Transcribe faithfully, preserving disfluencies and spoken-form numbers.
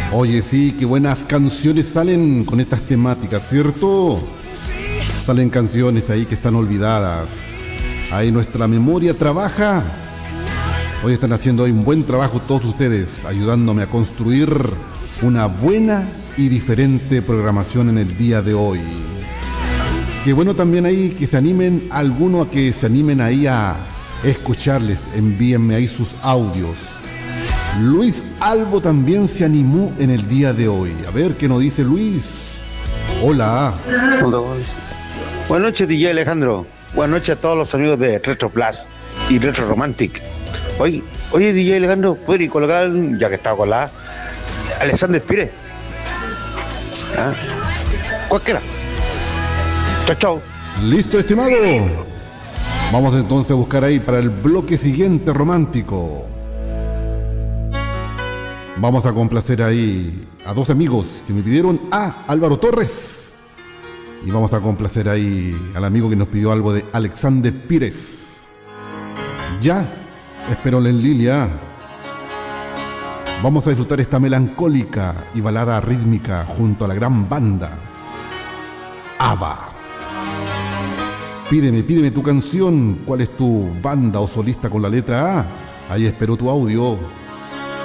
Oye, sí, qué buenas canciones salen con estas temáticas, ¿cierto? Salen canciones ahí que están olvidadas. Ahí nuestra memoria trabaja. Hoy están haciendo hoy un buen trabajo todos ustedes, ayudándome a construir una buena y diferente programación en el día de hoy. Qué bueno también ahí que se animen, alguno a que se animen ahí a escucharles, envíenme ahí sus audios. Luis Albo también se animó en el día de hoy. A ver qué nos dice Luis. Hola. Hola. Buenas noches, D J Alejandro. Buenas noches a todos los amigos de Retro Plus y Retro Romantic. Oye, oye D J Alejandro, ¿podrías colocar, ya que estaba con la Alexander Pires? ¿Ah? Cualquiera. Chao, chao. Listo, estimado. Vamos entonces a buscar ahí para el bloque siguiente romántico. Vamos a complacer ahí a dos amigos que me pidieron, a Álvaro Torres. Y vamos a complacer ahí al amigo que nos pidió algo de Alexander Pires. Ya, espero en Lilia. Vamos a disfrutar esta melancólica y balada rítmica junto a la gran banda ABBA. Pídeme, pídeme tu canción. ¿Cuál es tu banda o solista con la letra A? Ahí espero tu audio.